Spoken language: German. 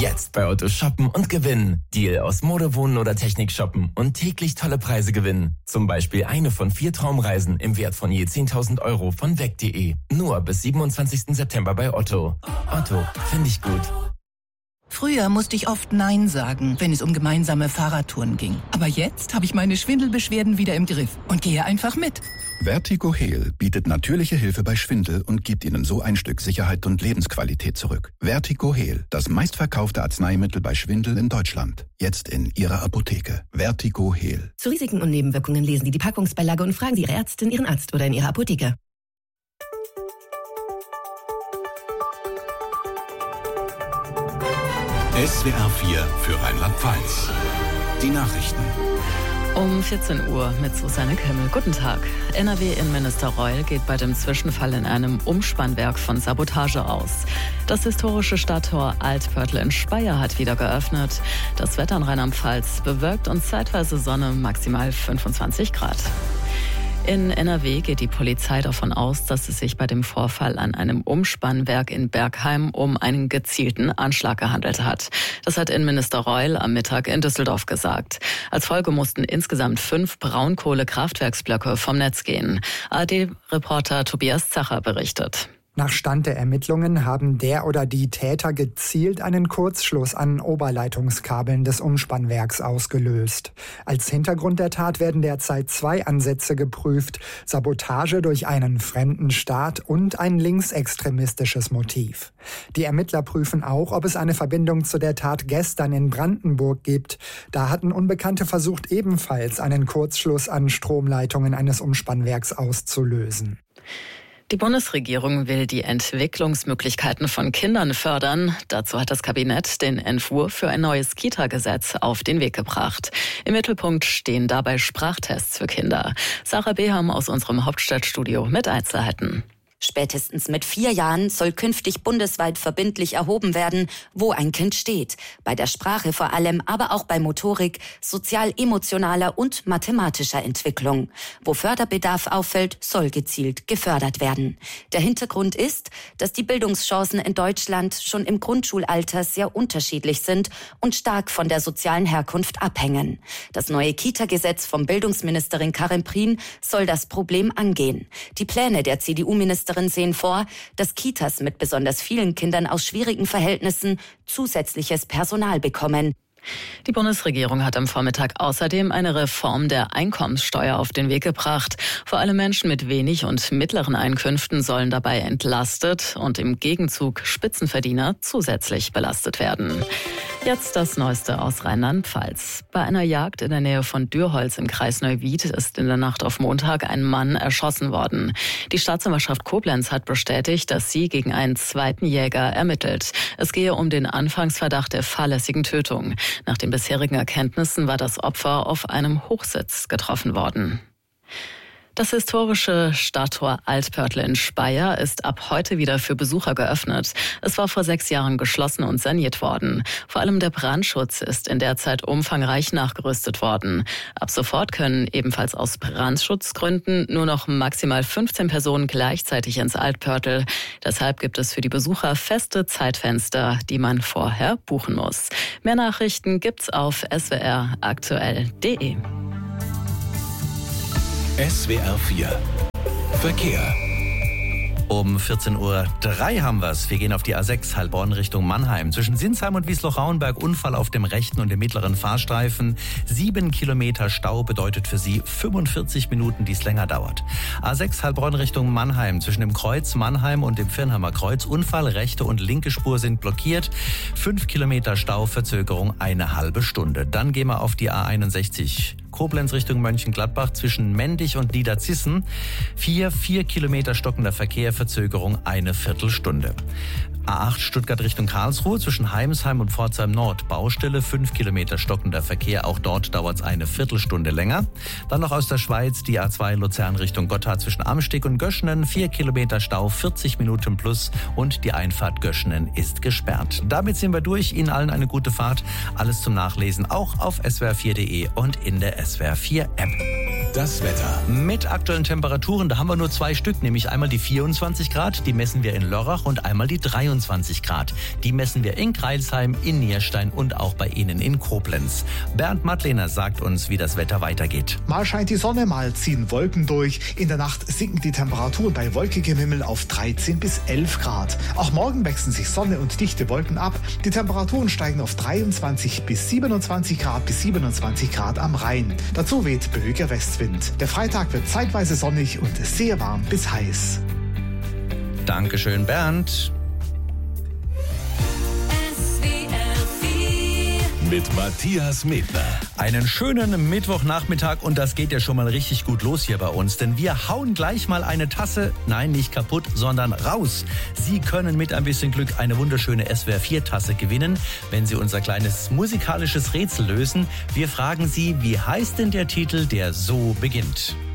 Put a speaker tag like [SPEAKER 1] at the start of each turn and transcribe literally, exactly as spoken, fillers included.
[SPEAKER 1] Jetzt bei Otto shoppen und gewinnen. Deal aus Mode, Wohnen oder Technik shoppen und täglich tolle Preise gewinnen. Zum Beispiel eine von vier Traumreisen im Wert von je zehntausend Euro von weg punkt de. Nur bis siebenundzwanzigsten September bei Otto. Otto, finde ich gut.
[SPEAKER 2] Früher musste ich oft Nein sagen, wenn es um gemeinsame Fahrradtouren ging. Aber jetzt habe ich meine Schwindelbeschwerden wieder im Griff und gehe einfach mit.
[SPEAKER 3] Vertigo Heal bietet natürliche Hilfe bei Schwindel und gibt Ihnen so ein Stück Sicherheit und Lebensqualität zurück. Vertigo Heal, das meistverkaufte Arzneimittel bei Schwindel in Deutschland. Jetzt in Ihrer Apotheke. Vertigo Heal.
[SPEAKER 4] Zu Risiken und Nebenwirkungen lesen Sie die Packungsbeilage und fragen Sie Ihre Ärztin, Ihren Arzt oder in Ihrer Apotheke.
[SPEAKER 5] S W R vier für Rheinland-Pfalz. Die Nachrichten.
[SPEAKER 6] Um vierzehn Uhr mit Susanne Kemmel. Guten Tag. N R W-Innenminister Reul geht bei dem Zwischenfall in einem Umspannwerk von Sabotage aus. Das historische Stadttor Altpörtl in Speyer hat wieder geöffnet. Das Wetter in Rheinland-Pfalz bewölkt und zeitweise Sonne, maximal fünfundzwanzig Grad. In N R W geht die Polizei davon aus, dass es sich bei dem Vorfall an einem Umspannwerk in Bergheim um einen gezielten Anschlag gehandelt hat. Das hat Innenminister Reul am Mittag in Düsseldorf gesagt. Als Folge mussten insgesamt fünf Braunkohlekraftwerksblöcke vom Netz gehen. A R D-Reporter Tobias Zacher berichtet.
[SPEAKER 7] Nach Stand der Ermittlungen haben der oder die Täter gezielt einen Kurzschluss an Oberleitungskabeln des Umspannwerks ausgelöst. Als Hintergrund der Tat werden derzeit zwei Ansätze geprüft: Sabotage durch einen fremden Staat und ein linksextremistisches Motiv. Die Ermittler prüfen auch, ob es eine Verbindung zu der Tat gestern in Brandenburg gibt. Da hatten Unbekannte versucht, ebenfalls einen Kurzschluss an Stromleitungen eines Umspannwerks auszulösen.
[SPEAKER 6] Die Bundesregierung will die Entwicklungsmöglichkeiten von Kindern fördern. Dazu hat das Kabinett den Entwurf für ein neues Kita-Gesetz auf den Weg gebracht. Im Mittelpunkt stehen dabei Sprachtests für Kinder. Sarah Beham aus unserem Hauptstadtstudio mit Einzelheiten.
[SPEAKER 8] Spätestens mit vier Jahren soll künftig bundesweit verbindlich erhoben werden, wo ein Kind steht. Bei der Sprache vor allem, aber auch bei Motorik, sozial-emotionaler und mathematischer Entwicklung. Wo Förderbedarf auffällt, soll gezielt gefördert werden. Der Hintergrund ist, dass die Bildungschancen in Deutschland schon im Grundschulalter sehr unterschiedlich sind und stark von der sozialen Herkunft abhängen. Das neue Kita-Gesetz von Bildungsministerin Karin Prien soll das Problem angehen. Die Pläne der C D U-Ministerin sehen vor, dass Kitas mit besonders vielen Kindern aus schwierigen Verhältnissen zusätzliches Personal bekommen.
[SPEAKER 6] Die Bundesregierung hat am Vormittag außerdem eine Reform der Einkommenssteuer auf den Weg gebracht. Vor allem Menschen mit wenig und mittleren Einkünften sollen dabei entlastet und im Gegenzug Spitzenverdiener zusätzlich belastet werden. Jetzt das Neueste aus Rheinland-Pfalz. Bei einer Jagd in der Nähe von Dürholz im Kreis Neuwied ist in der Nacht auf Montag ein Mann erschossen worden. Die Staatsanwaltschaft Koblenz hat bestätigt, dass sie gegen einen zweiten Jäger ermittelt. Es gehe um den Anfangsverdacht der fahrlässigen Tötung. Nach den bisherigen Erkenntnissen war das Opfer auf einem Hochsitz getroffen worden. Das historische Stadttor Altpörtl in Speyer ist ab heute wieder für Besucher geöffnet. Es war vor sechs Jahren geschlossen und saniert worden. Vor allem der Brandschutz ist in der Zeit umfangreich nachgerüstet worden. Ab sofort können ebenfalls aus Brandschutzgründen nur noch maximal fünfzehn Personen gleichzeitig ins Altpörtl. Deshalb gibt es für die Besucher feste Zeitfenster, die man vorher buchen muss. Mehr Nachrichten gibt's auf s w r aktuell punkt de.
[SPEAKER 5] S W R vier Verkehr.
[SPEAKER 9] Um vierzehn Uhr drei haben wir's. Wir gehen auf die A sechs Heilbronn Richtung Mannheim. Zwischen Sinsheim und Wiesloch-Rauenberg Unfall auf dem rechten und dem mittleren Fahrstreifen. Sieben Kilometer Stau bedeutet für Sie fünfundvierzig Minuten, die es länger dauert. A sechs Heilbronn Richtung Mannheim. Zwischen dem Kreuz Mannheim und dem Firnheimer Kreuz Unfall. Rechte und linke Spur sind blockiert. Fünf Kilometer Stau, Verzögerung eine halbe Stunde. Dann gehen wir auf die A einundsechzig Koblenz Richtung Mönchengladbach zwischen Mendig und Niederzissen. Vier, vier Kilometer stockender Verkehr, Verzögerung eine Viertelstunde. A acht Stuttgart Richtung Karlsruhe zwischen Heimsheim und Pforzheim Nord. Baustelle, fünf Kilometer stockender Verkehr. Auch dort dauert es eine Viertelstunde länger. Dann noch aus der Schweiz die A zwei Luzern Richtung Gotthard zwischen Amsteg und Göschenen. vier Kilometer Stau, vierzig Minuten plus und die Einfahrt Göschenen ist gesperrt. Damit sind wir durch. Ihnen allen eine gute Fahrt. Alles zum Nachlesen auch auf s w r vier punkt de und in der S W R vier App.
[SPEAKER 5] Das Wetter.
[SPEAKER 9] Mit aktuellen Temperaturen, da haben wir nur zwei Stück, nämlich einmal die vierundzwanzig Grad, die messen wir in Lörrach, und einmal die dreiundzwanzig Grad. Die messen wir in Crailsheim, in Nierstein und auch bei Ihnen in Koblenz. Bernd Madlener sagt uns, wie das Wetter weitergeht.
[SPEAKER 10] Mal scheint die Sonne, mal ziehen Wolken durch. In der Nacht sinken die Temperaturen bei wolkigem Himmel auf dreizehn bis elf Grad. Auch morgen wechseln sich Sonne und dichte Wolken ab. Die Temperaturen steigen auf dreiundzwanzig bis siebenundzwanzig Grad bis siebenundzwanzig Grad am Rhein. Dazu weht böiger Westwind. Der Freitag wird zeitweise sonnig und sehr warm bis heiß.
[SPEAKER 9] Dankeschön, Bernd.
[SPEAKER 5] Mit Matthias Medler.
[SPEAKER 9] Einen schönen Mittwochnachmittag, und das geht ja schon mal richtig gut los hier bei uns, denn wir hauen gleich mal eine Tasse, nein, nicht kaputt, sondern raus. Sie können mit ein bisschen Glück eine wunderschöne S W R vier Tasse gewinnen, wenn Sie unser kleines musikalisches Rätsel lösen. Wir fragen Sie, wie heißt denn der Titel, der so beginnt?